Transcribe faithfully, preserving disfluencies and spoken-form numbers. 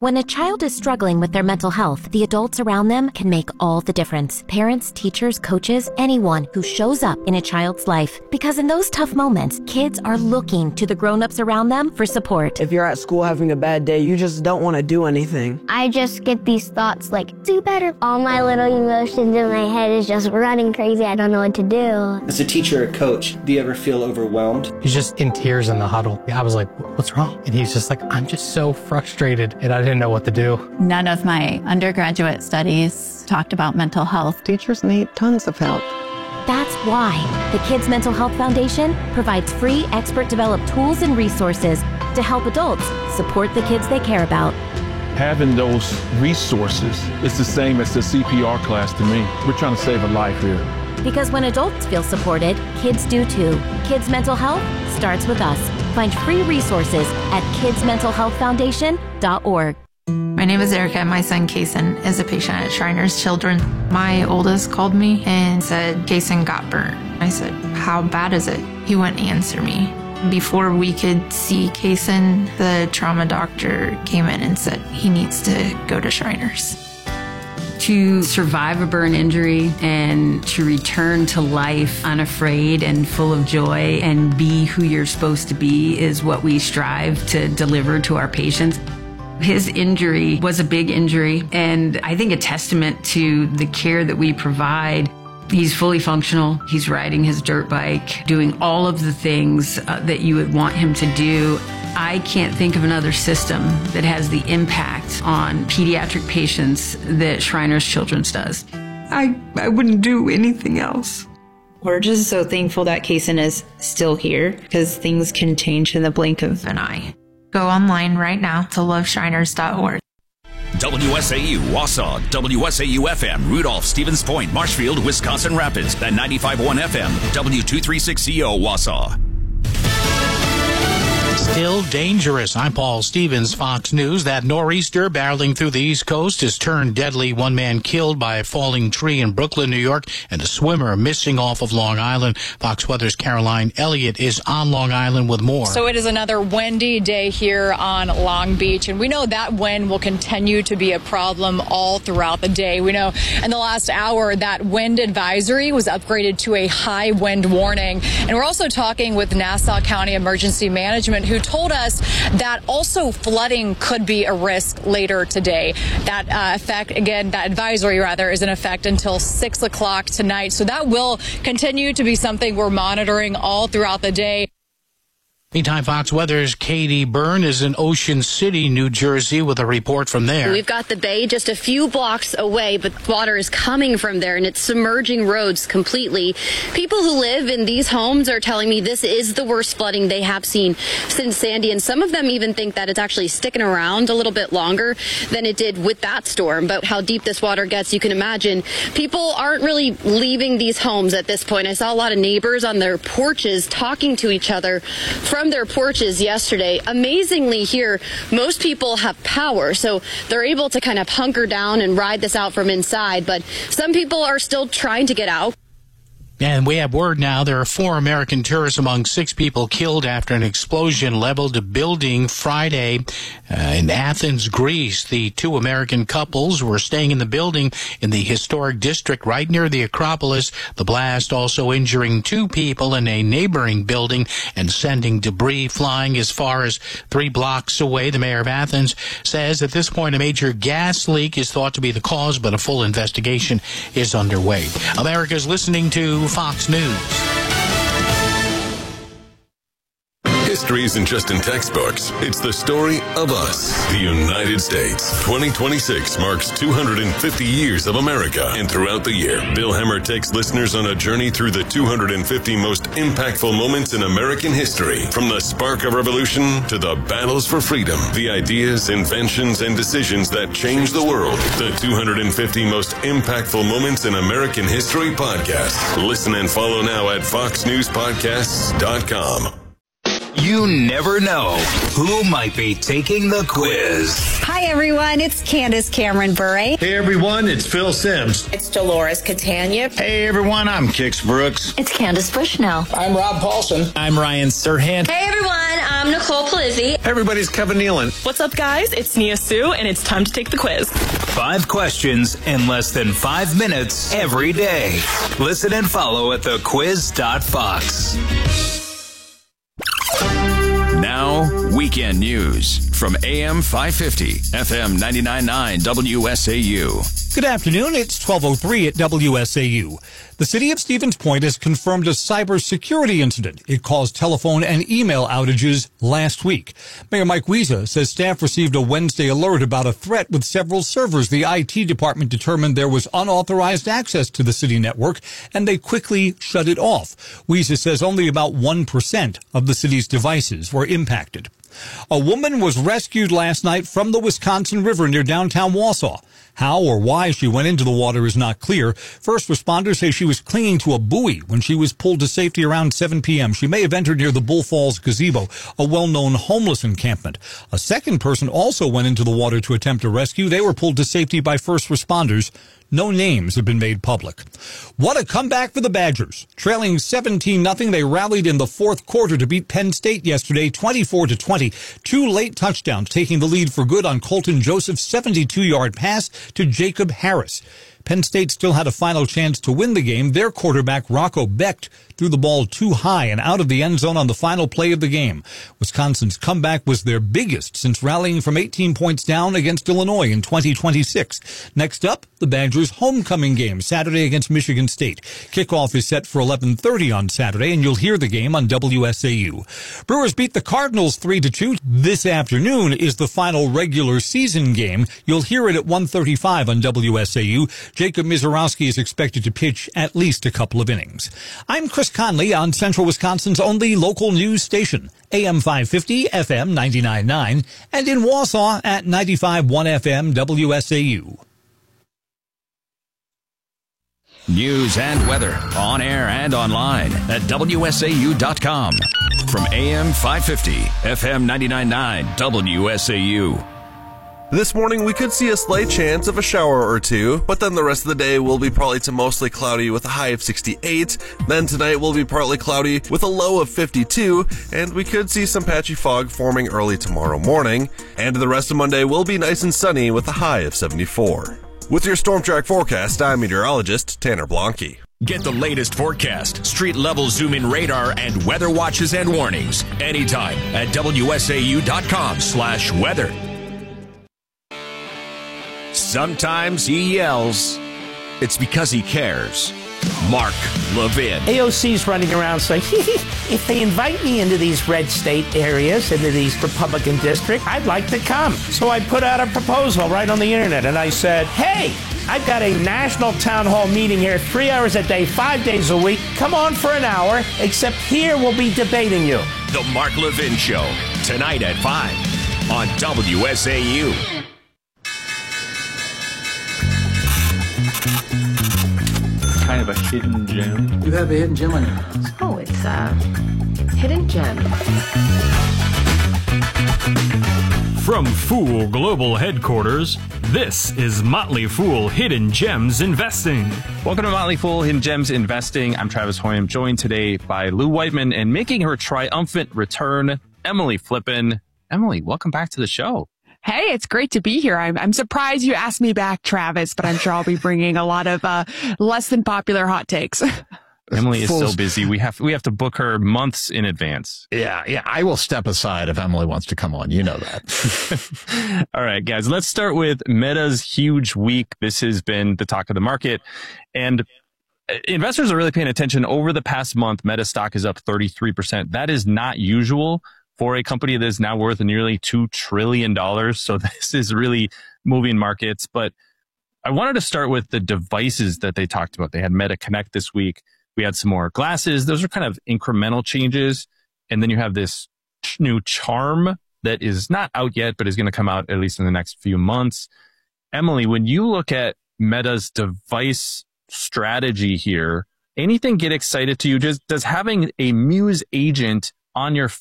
When a child is struggling with their mental health, the adults around them can make all the difference. Parents, teachers, coaches, anyone who shows up in a child's life. Because in those tough moments, kids are looking to the grown-ups around them for support. If you're at school having a bad day, you just don't want to do anything. I just get these thoughts like, do better. All my little emotions in my head is just running crazy. I don't know what to do. As a teacher or coach, do you ever feel overwhelmed? He's just in tears in the huddle. I was like, what's wrong? And he's just like, I'm just so frustrated, and I didn't know what to do. None of my undergraduate studies talked about mental health. Teachers need tons of help. That's why the Kids Mental Health Foundation provides free expert-developed tools and resources to help adults support the kids they care about. Having those resources is the same as the C P R class to me. We're trying to save a life here. Because when adults feel supported, kids do too. Kids Mental Health starts with us. Find free resources at kids mental health foundation dot org. My name is Erica, and my son Kason is a patient at Shriners Children. My oldest called me and said Kason got burnt. I said, how bad is it? He wouldn't answer me. Before we could see Kason, the trauma doctor came in and said he needs to go to Shriners. To survive a burn injury and to return to life unafraid and full of joy and be who you're supposed to be is what we strive to deliver to our patients. His injury was a big injury, and I think a testament to the care that we provide. He's fully functional. He's riding his dirt bike, doing all of the things uh, that you would want him to do. I can't think of another system that has the impact on pediatric patients that Shriners Children's does. I, I wouldn't do anything else. We're just so thankful that Kason is still here, because things can change in the blink of an eye. Go online right now to love shriners dot org. W S A U, Wausau, W S A U F M, Rudolph, Stevens Point, Marshfield, Wisconsin Rapids, and ninety-five point one F M, W two thirty-six C O, Wausau. Still dangerous. I'm Paul Stevens, Fox News. That nor'easter barreling through the East Coast has turned deadly. One man killed by a falling tree in Brooklyn, New York, and a swimmer missing off of Long Island. Fox Weather's Caroline Elliott is on Long Island with more. So it is another windy day here on Long Beach, and we know that wind will continue to be a problem all throughout the day. We know in the last hour that wind advisory was upgraded to a high wind warning. And we're also talking with Nassau County Emergency Management, who told us that also flooding could be a risk later today. That uh, effect, again, that advisory rather, is in effect until six o'clock tonight. So that will continue to be something we're monitoring all throughout the day. Meantime, Fox Weather's Katie Byrne is in Ocean City, New Jersey, with a report from there. We've got the bay just a few blocks away, but water is coming from there, and it's submerging roads completely. People who live in these homes are telling me this is the worst flooding they have seen since Sandy, and some of them even think that it's actually sticking around a little bit longer than it did with that storm. But how deep this water gets, you can imagine. People aren't really leaving these homes at this point. I saw a lot of neighbors on their porches talking to each other from their porches yesterday. Amazingly here, most people have power, so they're able to kind of hunker down and ride this out from inside, but some people are still trying to get out. And we have word now there are four American tourists among six people killed after an explosion leveled a building Friday uh, in Athens, Greece. The two American couples were staying in the building in the historic district right near the Acropolis. The blast also injuring two people in a neighboring building and sending debris flying as far as three blocks away. The mayor of Athens says at this point a major gas leak is thought to be the cause, but a full investigation is underway. America's listening to Fox News. History isn't just in textbooks. It's the story of us, the United States. twenty twenty-six marks two hundred fifty years of America. And throughout the year, Bill Hemmer takes listeners on a journey through the two hundred fifty most impactful moments in American history. From the spark of revolution to the battles for freedom, the ideas, inventions, and decisions that changed the world. The two hundred fifty most impactful moments in American history podcast. Listen and follow now at fox news podcasts dot com. You never know who might be taking the quiz. Hi, everyone. It's Candace Cameron Bure. Hey, everyone. It's Phil Sims. It's Dolores Catania. Hey, everyone. I'm Kix Brooks. It's Candace Bushnell. I'm Rob Paulson. I'm Ryan Serhant. Hey, everyone. I'm I'm Nicole Palizzi. Everybody's Kevin Nealon. What's up, guys? It's Nia Sue, and it's time to take the quiz. Five questions in less than five minutes every day. Listen and follow at the quiz dot fox. Now, weekend news from A M five fifty, F M ninety-nine point nine W S A U. Good afternoon. It's twelve oh three at W S A U. The city of Stevens Point has confirmed a cybersecurity incident. It caused telephone and email outages last week. Mayor Mike Wiesa says staff received a Wednesday alert about a threat with several servers. The I T department determined there was unauthorized access to the city network, and they quickly shut it off. Wiesa says only about one percent of the city's devices were impacted. A woman was rescued last night from the Wisconsin River near downtown Wausau. How or why she went into the water is not clear. First responders say she was clinging to a buoy when she was pulled to safety around seven p.m. She may have entered near the Bull Falls Gazebo, a well-known homeless encampment. A second person also went into the water to attempt a rescue. They were pulled to safety by first responders. No names have been made public. What a comeback for the Badgers. Trailing seventeen nothing, they rallied in the fourth quarter to beat Penn State yesterday, twenty-four to twenty. Two late touchdowns, taking the lead for good on Colton Joseph's seventy-two-yard pass to Jacob Harris. Penn State still had a final chance to win the game. Their quarterback, Rocco Becht, threw the ball too high and out of the end zone on the final play of the game. Wisconsin's comeback was their biggest since rallying from eighteen points down against Illinois in twenty twenty-six. Next up, the Badgers' homecoming game, Saturday against Michigan State. Kickoff is set for eleven thirty on Saturday, and you'll hear the game on W S A U. Brewers beat the Cardinals three to two. This afternoon is the final regular season game. You'll hear it at one thirty-five on W S A U. Jacob Mizorowski is expected to pitch at least a couple of innings. I'm Chris Conley on Central Wisconsin's only local news station, A M five fifty, F M ninety-nine point nine, and in Wausau at ninety-five point one F M W S A U. News and weather on air and online at W S A U dot com. From A M five fifty, F M ninety-nine point nine W S A U. This morning, we could see a slight chance of a shower or two, but then the rest of the day will be partly to mostly cloudy with a high of sixty-eight. Then tonight will be partly cloudy with a low of fifty-two, and we could see some patchy fog forming early tomorrow morning. And the rest of Monday will be nice and sunny with a high of seventy-four. With your Storm Track forecast, I'm meteorologist Tanner Blanke. Get the latest forecast, street-level zoom-in radar, and weather watches and warnings anytime at W S A U dot com slash weather. Sometimes he yells. It's because he cares. Mark Levin. A O C's running around saying, if they invite me into these red state areas, into these Republican districts, I'd like to come. So I put out a proposal right on the internet, and I said, hey, I've got a national town hall meeting here three hours a day, five days a week. Come on for an hour, except here we'll be debating you. The Mark Levin Show, tonight at five on W S A U. Kind of a hidden gem. You have a hidden gem on your hands. Oh, it's a hidden gem. From Fool Global Headquarters, this is Motley Fool Hidden Gems Investing. Welcome to Motley Fool Hidden Gems Investing. I'm Travis Hoyam, joined today by Lou Whiteman, and making her triumphant return, Emily Flippen. Emily, welcome back to the show. Hey, it's great to be here. I'm, I'm surprised you asked me back, Travis, but I'm sure I'll be bringing a lot of uh, less than popular hot takes. Emily is Fools. so busy. We have we have to book her months in advance. Yeah, yeah. I will step aside if Emily wants to come on. You know that. All right, guys, let's start with Meta's huge week. This has been the talk of the market, and investors are really paying attention. Over the past month, Meta stock is up thirty-three percent. That is not usual for a company that is now worth nearly two trillion dollars. So this is really moving markets. But I wanted to start with the devices that they talked about. They had Meta Connect this week. We had some more glasses. Those are kind of incremental changes. And then you have this new Charm that is not out yet, but is going to come out at least in the next few months. Emily, when you look at Meta's device strategy here, anything get excited to you? Just does having a Muse agent on your